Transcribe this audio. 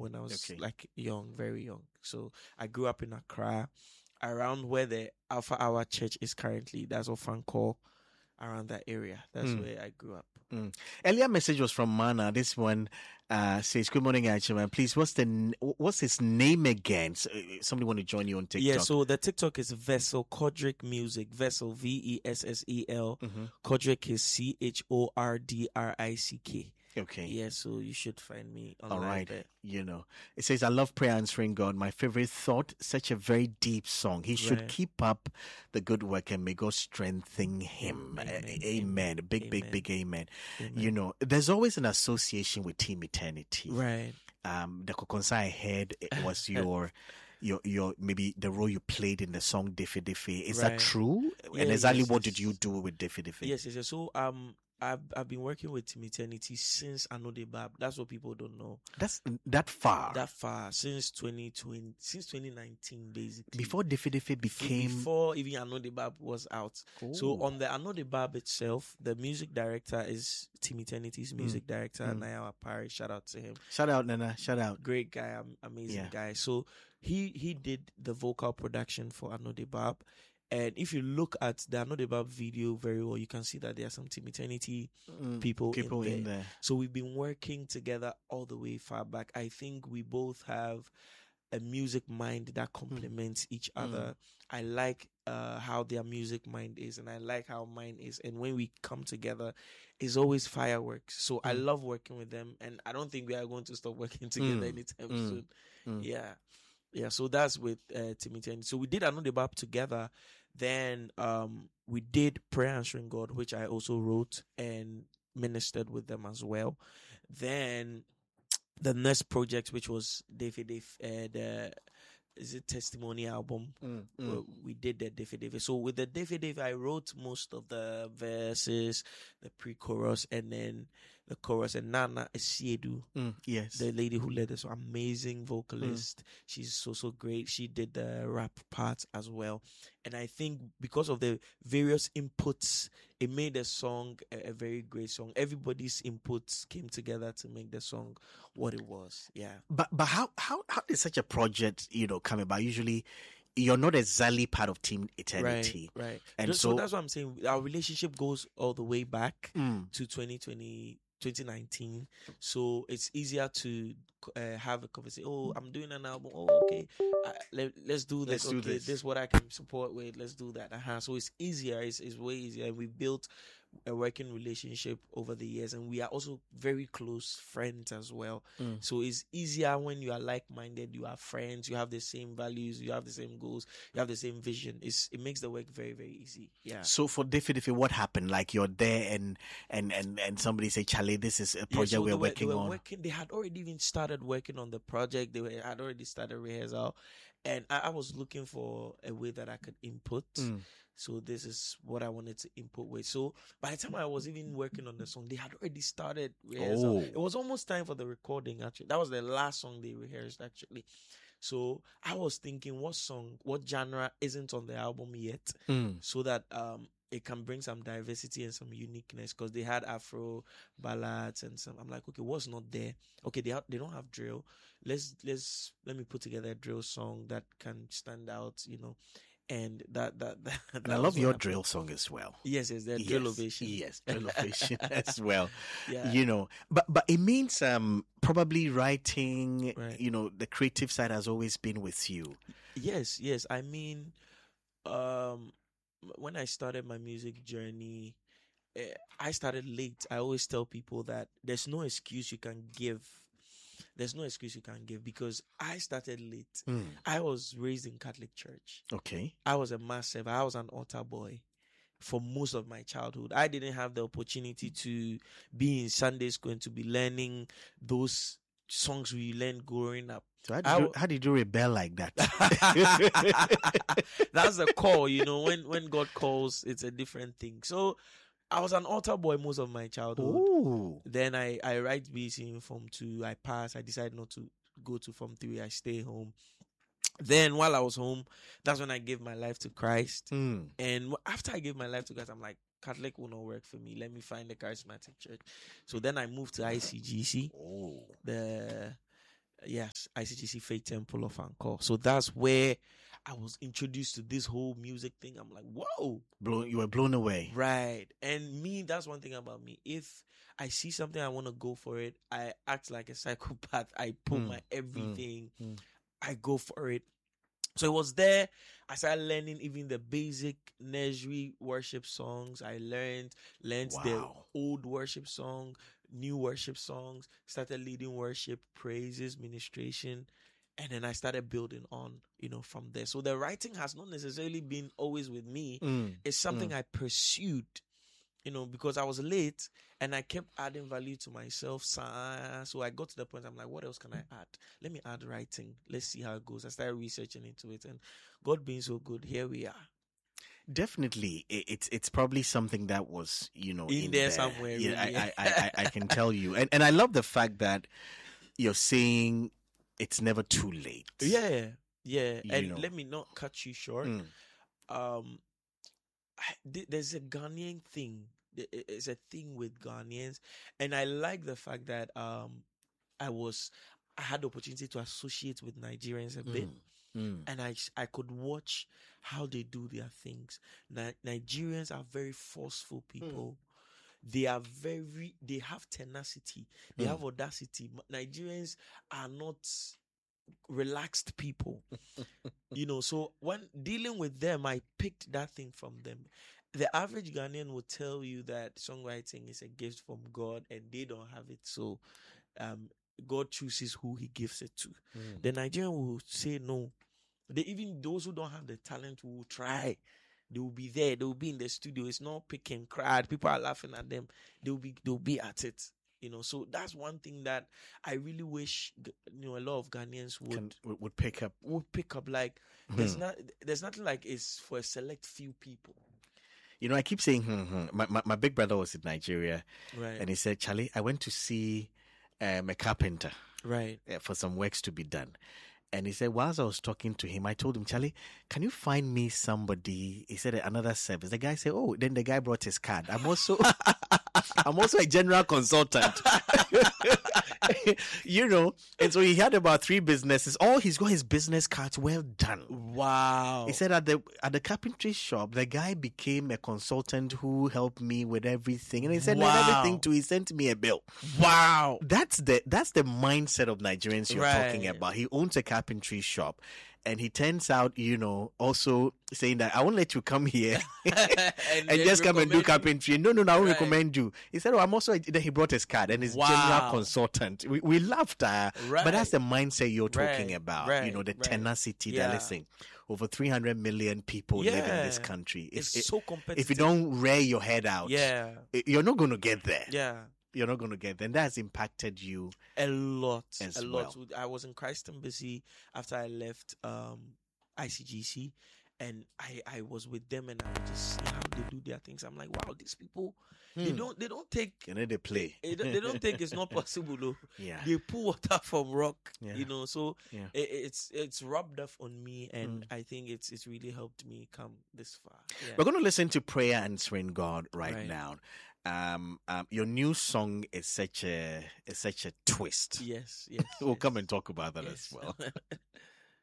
when I was like young, very young. So I grew up in Accra, around where the Alpha Hour Church is currently. That's Ofankor, around that area. That's where I grew up. Earlier message was from Mana. This one says, "Good morning, Achiman. Please, what's his name again? So, somebody want to join you on TikTok?" Yeah, so the TikTok is Vessel Kodrick Music. Vessel Vessel. Kodrick is Chordrick. Okay. Yeah, so you should find me online. All right. There. You know, it says, "I love prayer answering God. My favorite thought. Such a very deep song. He should keep up the good work, and may God strengthen him." Amen. Big amen. You know, there's always an association with Team Eternity. Right. The concern I heard was your maybe the role you played in the song Diffy Diffy. Is that true? And exactly what did you do with Diffy Diffy? Yes. So I've been working with Team Eternity since I know the Bab. That's what people don't know. That's that far. Since 2020, since 2019, basically. Before Diffy Diffy before even I know the Bab was out. Ooh. So on the I know the Bab itself, the music director is Team Eternity's music director, Naya Apari. Shout out to him. Shout out, Nana. Shout out. Great guy, amazing guy. So he did the vocal production for I know the Bab. And if you look at the Another Bab video very well, you can see that there are some Team Eternity people in there. So we've been working together all the way far back. I think we both have a music mind that complements each other. I like how their music mind is, and I like how mine is. And when we come together, it's always fireworks. So I love working with them, and I don't think we are going to stop working together anytime soon. Yeah, so that's with Team Eternity. So we did Another Bab together. Then we did Prayer Answering God, which I also wrote and ministered with them as well. Then the next project, which was the Testimony album. We did the Diffy Diffy. So with the Diffy Diffy, I wrote most of the verses, the pre-chorus, and then the chorus. And Nana Esiedu, the lady who led us, amazing vocalist. She's so great. She did the rap part as well. And I think because of the various inputs, it made the song a very great song. Everybody's inputs came together to make the song what it was. Yeah. But how did such a project, come about? Usually you're not exactly part of Team Eternity. Right. And so that's what I'm saying. Our relationship goes all the way back to 2019. So it's easier to have a conversation. Oh, I'm doing an album. Oh, okay. Let's do this. This is what I can support with. Let's do that. So it's easier. It's way easier. And we built a working relationship over the years, and we are also very close friends as well. So it's easier when you are like-minded, you are friends, you have the same values, you have the same goals, you have the same vision. It makes the work very, very easy. Yeah. So for Diffy Diffy, what happened? Like you're there and somebody say, "Charlie, this is a project we're working on." They had already even started working on the project. They had already started rehearsal, and I was looking for a way that I could input. So this is what I wanted to input with. So by the time I was even working on the song, they had already started rehearsal. It was almost time for the recording, actually. That was the last song they rehearsed, actually. So I was thinking, what genre isn't on the album yet? So that it can bring some diversity and some uniqueness, because they had Afro ballads and some. I'm like, okay, what's not there? Okay, they don't have drill. Let me put together a drill song that can stand out, And that and I love your drill song as well. Yes, the Drill Ovation. Yes, Drill Ovation as well. Yeah. But it means probably writing, the creative side has always been with you. Yes. I mean, when I started my music journey, I started late. I always tell people that there's no excuse you can give. There's no excuse you can give, because I started late. I was raised in Catholic church. Okay. I was a mass server. I was an altar boy for most of my childhood. I didn't have the opportunity to be in Sunday school and to be learning those songs we learned growing up. So how did you rebel like that? That's the call, when God calls, it's a different thing. So I was an altar boy most of my childhood. Ooh. Then I write BC in Form 2. I pass. I decided not to go to Form 3. I stay home. Then while I was home, that's when I gave my life to Christ. And after I gave my life to Christ, I'm like, Catholic will not work for me. Let me find the charismatic church. So then I moved to ICGC. Oh. The Yes, ICGC Faith Temple of Angkor. So that's where I was introduced to this whole music thing. I'm like, whoa. You were blown away. Right. And me, that's one thing about me. If I see something, I want to go for it. I act like a psychopath. I put my everything. I go for it. So it was there. I started learning even the basic nursery worship songs. I learned the old worship song, new worship songs, started leading worship, praises, ministration. And then I started building on, from there. So the writing has not necessarily been always with me. It's something I pursued, because I was late and I kept adding value to myself. So I got to the point, I'm like, what else can I add? Let me add writing. Let's see how it goes. I started researching into it, and God being so good, here we are. Definitely, it's probably something that was, in there somewhere. Yeah, really. I can tell you, and I love the fact that you're saying it's never too late. Yeah. And let me not cut you short. There's a Ghanaian thing. It's a thing with Ghanaians, and I like the fact that I had the opportunity to associate with Nigerians a bit. And I could watch how they do their things. Nigerians are very forceful people. They have tenacity. They have audacity. Nigerians are not relaxed people. So when dealing with them, I picked that thing from them. The average Ghanaian will tell you that songwriting is a gift from God and they don't have it. So God chooses who he gives it to. The Nigerian will say no. Even those who don't have the talent will try. They will be there. They will be in the studio. It's not pick and crowd. People are laughing at them. They'll be at it. So that's one thing that I really wish a lot of Ghanaians would pick up. Like there's nothing like it's for a select few people. I keep saying My big brother was in Nigeria, right? And he said, "Charlie, I went to see a carpenter, right, for some works to be done." And he said, whilst I was talking to him, I told him, "Charlie, can you find me somebody?" He said, "Another service." The guy said, "Oh," then the guy brought his card. I'm also a general consultant. And so he had about 3 businesses. He's got his business cards well done. Wow. He said at the carpentry shop, the guy became a consultant who helped me with everything. And he said, everything too, he sent me a bill. Wow. That's the mindset of Nigerians you're talking about. He owns a carpentry shop. And he turns out, also saying that I won't let you come here and just come and do carpentry. No, I won't recommend you. He said, I'm also, then he brought his card and his general consultant. We laughed at but that's the mindset you're talking about. The tenacity that, listen, over 300 million people live in this country. It's so competitive. If you don't rear your head out, you're not going to get there. Yeah. You're not going to get there. And that's impacted you a lot. Well. I was in Christ Embassy after I left ICGC, and I was with them, and I would just see how they do their things. I'm like, wow, these people, they don't take. They play. They don't think it's not possible though. Yeah. They pull water from rock. Yeah. So it's rubbed off on me, and I think it's really helped me come this far. Yeah. We're going to listen to Prayer Answering God right now. Your new song is such a twist. Yes. We'll come and talk about that as well.